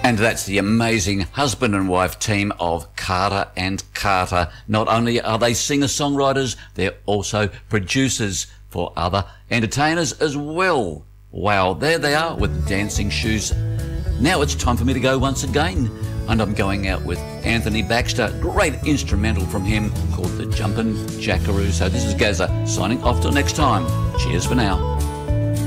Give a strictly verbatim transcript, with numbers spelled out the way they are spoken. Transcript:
And that's the amazing husband and wife team of Carter and Carter. Not only are they singer-songwriters, they're also producers for other entertainers as well. Wow, there they are with Dancing Shoes. Now it's time for me to go once again, and I'm going out with Anthony Baxter. Great instrumental from him called The Jumpin' Jackaroo. So this is Gazza signing off till next time. Cheers for now.